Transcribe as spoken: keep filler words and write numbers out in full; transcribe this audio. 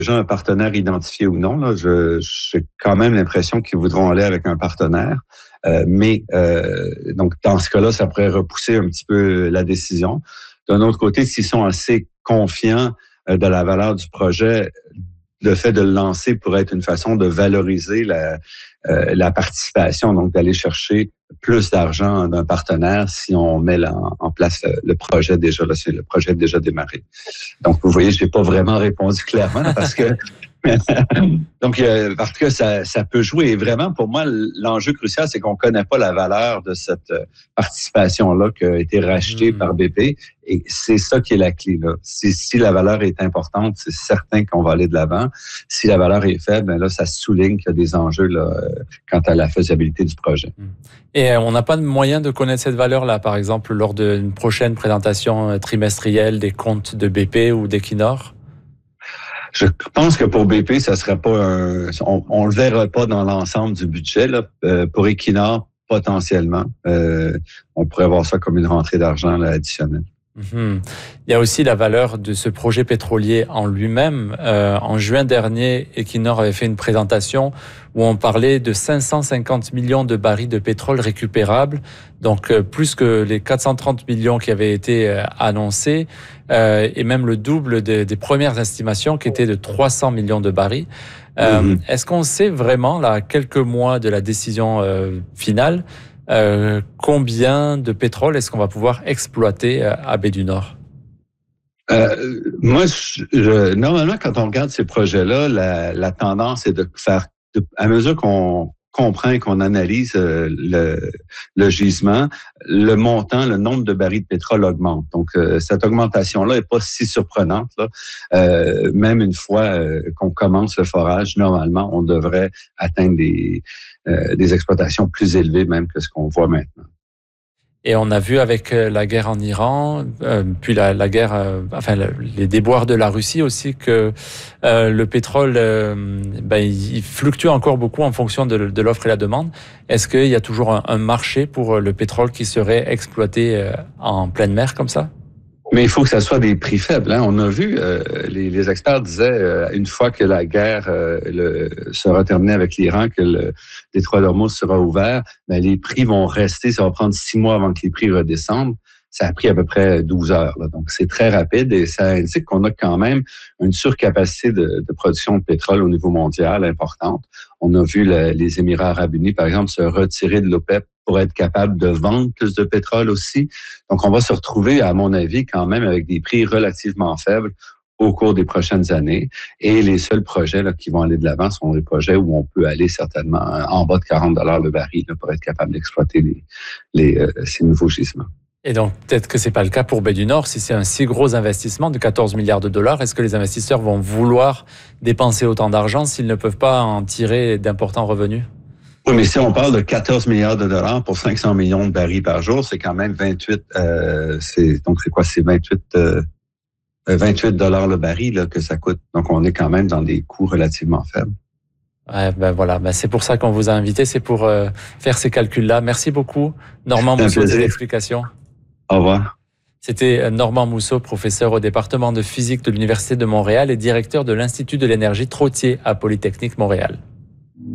déjà un partenaire identifié ou non. Là, je, j'ai quand même l'impression qu'ils voudront aller avec un partenaire. Euh, mais euh, donc, dans ce cas-là, ça pourrait repousser un petit peu la décision. D'un autre côté, s'ils sont assez confiants euh, de la valeur du projet, le fait de le lancer pourrait être une façon de valoriser la, euh, la participation, donc d'aller chercher plus d'argent d'un partenaire si on met là, en, en place le, le projet déjà, là, c'est le projet déjà démarré. Donc, vous voyez, je n'ai pas vraiment répondu clairement là, parce que donc, euh, parce que ça, ça peut jouer. Et vraiment, pour moi, l'enjeu crucial, c'est qu'on ne connaît pas la valeur de cette participation-là qui a été rachetée mmh. par B P. Et c'est ça qui est la clé. Là. Si, si la valeur est importante, c'est certain qu'on va aller de l'avant. Si la valeur est faible, bien là, ça souligne qu'il y a des enjeux là, quant à la faisabilité du projet. Et on n'a pas de moyen de connaître cette valeur-là, par exemple, lors d'une prochaine présentation trimestrielle des comptes de B P ou d'Equinor? Je pense que pour B P, ça serait pas un, on, on le verra pas dans l'ensemble du budget. Là. Euh, pour Equinor, potentiellement, euh, on pourrait voir ça comme une rentrée d'argent là, additionnelle. Mmh. Il y a aussi la valeur de ce projet pétrolier en lui-même. Euh, en juin dernier, Equinor avait fait une présentation où on parlait de cinq cent cinquante millions de barils de pétrole récupérables, donc euh, plus que les quatre cent trente millions qui avaient été euh, annoncés, euh, et même le double des, des premières estimations qui étaient de trois cents millions de barils. Euh, mmh. Est-ce qu'on sait vraiment, là, quelques mois de la décision euh, finale, Euh, combien de pétrole est-ce qu'on va pouvoir exploiter à Baie du Nord? Euh, moi, je, je, normalement, quand on regarde ces projets-là, la, la tendance est de faire, de, à mesure qu'on comprend et qu'on analyse euh, le, le gisement, le montant, le nombre de barils de pétrole augmente. Donc, euh, cette augmentation-là n'est pas si surprenante. Là. Euh, même une fois euh, qu'on commence le forage, normalement, on devrait atteindre des, euh, des exploitations plus élevées même que ce qu'on voit maintenant. Et on a vu avec la guerre en Iran, euh, puis la, la guerre, euh, enfin le, les déboires de la Russie aussi, que euh, le pétrole, euh, ben, il fluctue encore beaucoup en fonction de, de l'offre et la demande. Est-ce qu'il y a toujours un, un marché pour le pétrole qui serait exploité euh, en pleine mer comme ça? Mais il faut que ça soit des prix faibles. Hein. On a vu, euh, les, les experts disaient, euh, une fois que la guerre euh, le, sera terminée avec l'Iran, que le détroit d'Ormuz sera ouvert, ben, les prix vont rester, ça va prendre six mois avant que les prix redescendent. Ça a pris à peu près douze heures. Là. Donc, c'est très rapide et ça indique qu'on a quand même une surcapacité de, de production de pétrole au niveau mondial importante. On a vu le, les Émirats arabes unis, par exemple, se retirer de l'OPEP pour être capable de vendre plus de pétrole aussi. Donc, on va se retrouver, à mon avis, quand même avec des prix relativement faibles au cours des prochaines années. Et les seuls projets là, qui vont aller de l'avant sont les projets où on peut aller certainement en bas de quarante dollars le baril là, pour être capable d'exploiter les, les, euh, ces nouveaux gisements. Et donc, peut-être que c'est pas le cas pour Baie du Nord. Si c'est un si gros investissement de quatorze milliards de dollars, est-ce que les investisseurs vont vouloir dépenser autant d'argent s'ils ne peuvent pas en tirer d'importants revenus? Oui, mais si on parle de quatorze milliards de dollars pour cinq cents millions de barils par jour, c'est quand même vingt-huit, euh, c'est, donc c'est quoi, c'est vingt-huit, euh, vingt-huit dollars le baril là, que ça coûte. Donc, on est quand même dans des coûts relativement faibles. Ouais, ben voilà, ben c'est pour ça qu'on vous a invité, c'est pour euh, faire ces calculs-là. Merci beaucoup, Normand Mousseau, des explications. Au revoir. C'était Normand Mousseau, professeur au département de physique de l'Université de Montréal et directeur de l'Institut de l'énergie Trottier à Polytechnique Montréal.